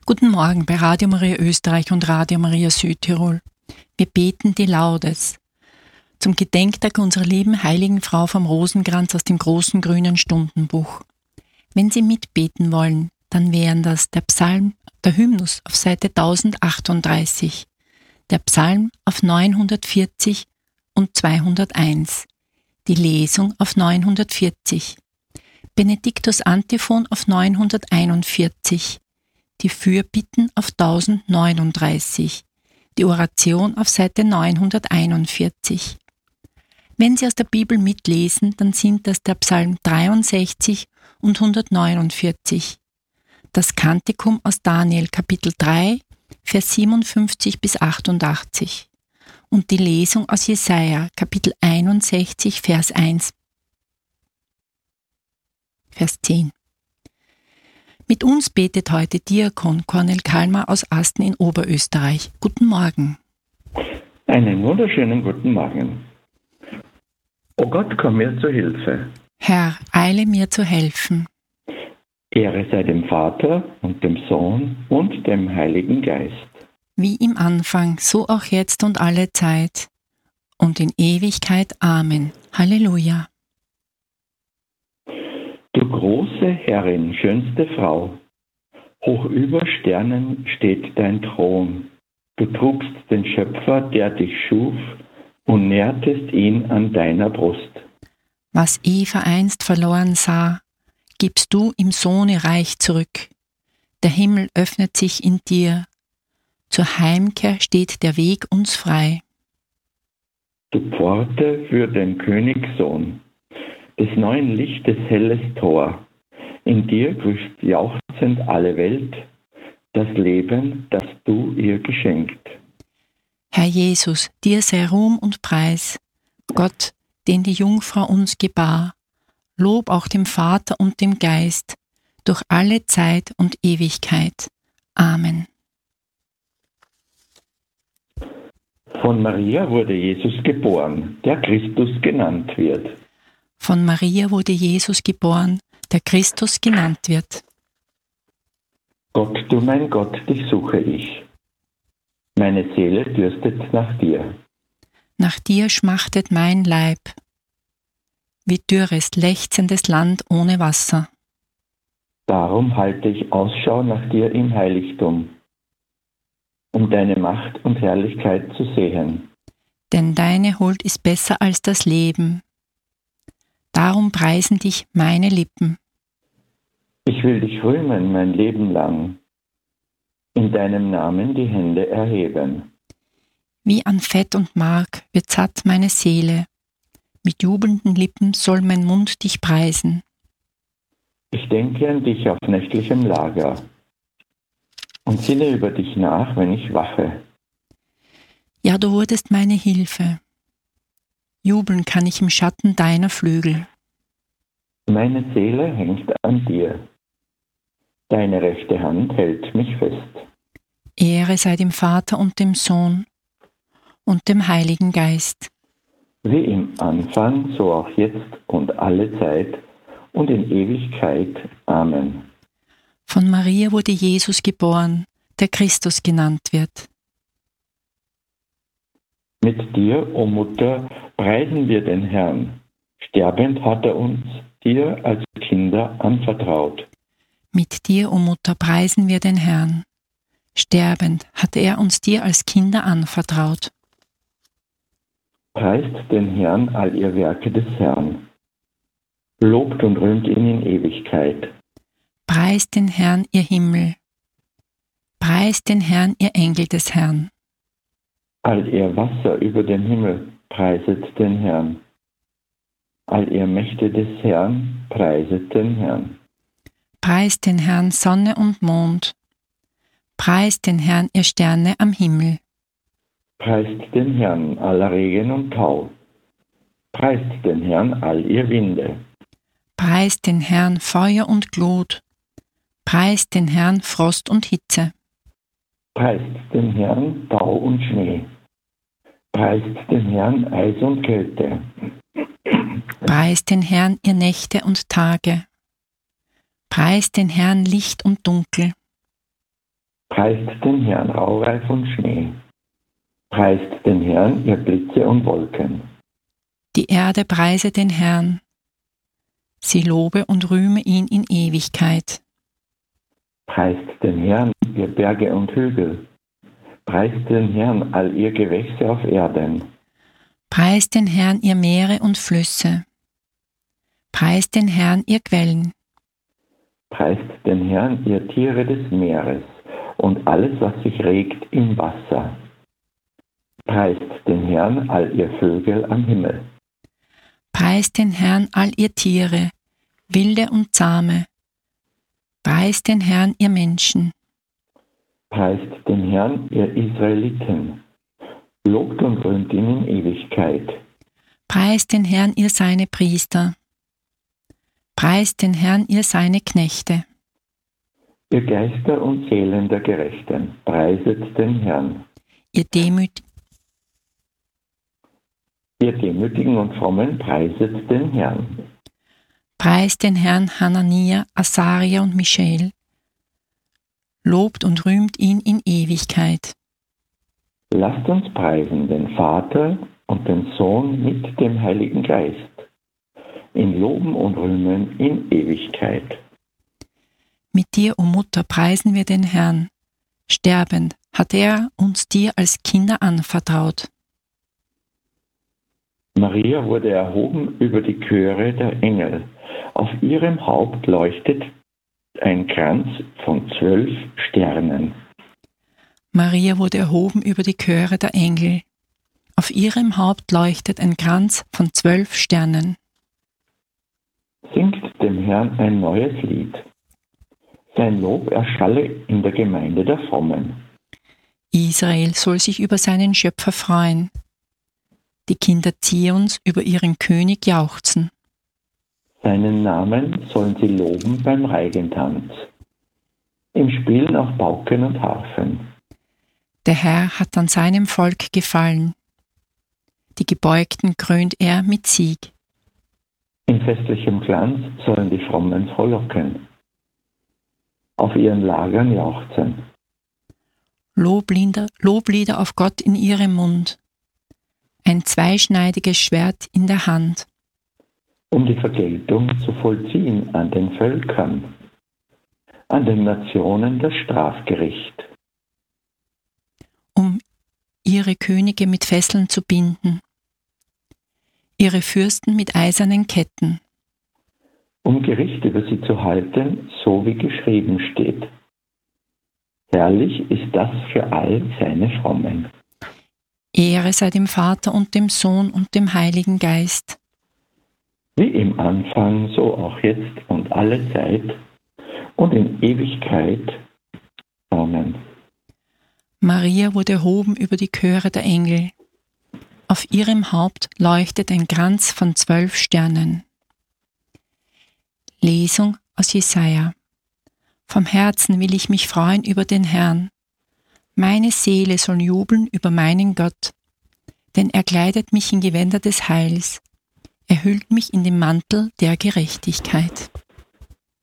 Guten Morgen bei Radio Maria Österreich und Radio Maria Südtirol. Wir beten die Laudes zum Gedenktag unserer lieben heiligen Frau vom Rosenkranz aus dem großen grünen Stundenbuch. Wenn Sie mitbeten wollen, dann wären das der Psalm, der Hymnus auf Seite 1038, der Psalm auf 940 und 201, die Lesung auf 940, Benedictus Antiphon auf 941, die Fürbitten auf 1039, die Oration auf Seite 941. Wenn Sie aus der Bibel mitlesen, dann sind das der Psalm 63 und 149, das Kantikum aus Daniel Kapitel 3, Vers 57 bis 88 und die Lesung aus Jesaja Kapitel 61, Vers 1, Vers 10. Mit uns betet heute Diakon Cornel Kalmar aus Asten in Oberösterreich. Guten Morgen. Einen wunderschönen guten Morgen. O Gott, komm mir zu Hilfe. Herr, eile mir zu helfen. Ehre sei dem Vater und dem Sohn und dem Heiligen Geist. Wie im Anfang, so auch jetzt und alle Zeit und in Ewigkeit. Amen. Halleluja. Du große Herrin, schönste Frau, hoch über Sternen steht dein Thron. Du trugst den Schöpfer, der dich schuf, und nährtest ihn an deiner Brust. Was Eva einst verloren sah, gibst du im Sohne reich zurück. Der Himmel öffnet sich in dir. Zur Heimkehr steht der Weg uns frei. Du Pforte für den Königssohn, des neuen Lichtes helles Tor. In dir grüßt jauchzend alle Welt, das Leben, das du ihr geschenkt. Herr Jesus, dir sei Ruhm und Preis, Gott, den die Jungfrau uns gebar, Lob auch dem Vater und dem Geist, durch alle Zeit und Ewigkeit. Amen. Von Maria wurde Jesus geboren, der Christus genannt wird. Von Maria wurde Jesus geboren, der Christus genannt wird. Gott, du mein Gott, dich suche ich. Meine Seele dürstet nach dir. Nach dir schmachtet mein Leib, wie dürres, lechzendes Land ohne Wasser. Darum halte ich Ausschau nach dir im Heiligtum, um deine Macht und Herrlichkeit zu sehen. Denn deine Huld ist besser als das Leben. Darum preisen dich meine Lippen. Ich will dich rühmen mein Leben lang, in deinem Namen die Hände erheben. Wie an Fett und Mark wird satt meine Seele. Mit jubelnden Lippen soll mein Mund dich preisen. Ich denke an dich auf nächtlichem Lager und sinne über dich nach, wenn ich wache. Ja, du wurdest meine Hilfe. Jubeln kann ich im Schatten deiner Flügel. Meine Seele hängt an dir. Deine rechte Hand hält mich fest. Ehre sei dem Vater und dem Sohn und dem Heiligen Geist. Wie im Anfang, so auch jetzt und alle Zeit und in Ewigkeit. Amen. Von Maria wurde Jesus geboren, der Christus genannt wird. Mit dir, o Mutter, preisen wir den Herrn. Sterbend hat er uns dir als Kinder anvertraut. Mit dir, o Mutter, preisen wir den Herrn. Sterbend hat er uns dir als Kinder anvertraut. Preist den Herrn all ihr Werke des Herrn. Lobt und rühmt ihn in Ewigkeit. Preist den Herrn, ihr Himmel. Preist den Herrn, ihr Engel des Herrn. All ihr Wasser über dem Himmel, preiset den Herrn. All ihr Mächte des Herrn, preiset den Herrn. Preist den Herrn, Sonne und Mond. Preist den Herrn, ihr Sterne am Himmel. Preist den Herrn, aller Regen und Tau. Preist den Herrn, all ihr Winde. Preist den Herrn, Feuer und Glut. Preist den Herrn, Frost und Hitze. Preist den Herrn, Tau und Schnee. Preist den Herrn, Eis und Kälte. Preist den Herrn, ihr Nächte und Tage. Preist den Herrn, Licht und Dunkel. Preist den Herrn Raureif und Schnee. Preist den Herrn, ihr Blitze und Wolken. Die Erde preise den Herrn. Sie lobe und rühme ihn in Ewigkeit. Preist den Herrn, ihr Berge und Hügel. Preist den Herrn, all ihr Gewächse auf Erden. Preist den Herrn, ihr Meere und Flüsse. Preist den Herrn, ihr Quellen. Preist den Herrn, ihr Tiere des Meeres und alles, was sich regt im Wasser. Preist den Herrn, all ihr Vögel am Himmel. Preist den Herrn, all ihr Tiere, wilde und zahme. Preist den Herrn, ihr Menschen. Preist den Herrn, ihr Israeliten. Lobt und rühmt ihn in Ewigkeit. Preist den Herrn, ihr seine Priester. Preist den Herrn, ihr seine Knechte. Ihr Geister und Seelen der Gerechten, preiset den Herrn. Ihr Demütigen und Frommen, preiset den Herrn. Preist den Herrn, Hanania, Asaria und Michael. Lobt und rühmt ihn in Ewigkeit. Lasst uns preisen den Vater und den Sohn mit dem Heiligen Geist, in Loben und Rühmen in Ewigkeit. Mit dir, o Mutter, preisen wir den Herrn. Sterbend hat er uns dir als Kinder anvertraut. Maria wurde erhoben über die Chöre der Engel. Auf ihrem Haupt leuchtet ein Kranz von 12 Sternen. Maria wurde erhoben über die Chöre der Engel. Auf ihrem Haupt leuchtet ein Kranz von 12 Sternen. Singt dem Herrn ein neues Lied. Sein Lob erschalle in der Gemeinde der Frommen. Israel soll sich über seinen Schöpfer freuen. Die Kinder Zions über ihren König jauchzen. Seinen Namen sollen sie loben beim Reigentanz, im Spielen auf Pauken und Harfen. Der Herr hat an seinem Volk gefallen. Die Gebeugten krönt er mit Sieg. In festlichem Glanz sollen die Frommen frohlocken, auf ihren Lagern jauchzen. Loblieder auf Gott in ihrem Mund, ein zweischneidiges Schwert in der Hand. Um die Vergeltung zu vollziehen an den Völkern, an den Nationen das Strafgericht. Um ihre Könige mit Fesseln zu binden, ihre Fürsten mit eisernen Ketten. Um Gericht über sie zu halten, so wie geschrieben steht. Herrlich ist das für all seine Frommen. Ehre sei dem Vater und dem Sohn und dem Heiligen Geist. Wie im Anfang, so auch jetzt und alle Zeit und in Ewigkeit. Amen. Maria wurde erhoben über die Chöre der Engel. Auf ihrem Haupt leuchtet ein Kranz von 12 Sternen. Lesung aus Jesaja. Vom Herzen will ich mich freuen über den Herrn. Meine Seele soll jubeln über meinen Gott, denn er kleidet mich in Gewänder des Heils. Er hüllt mich in den Mantel der Gerechtigkeit.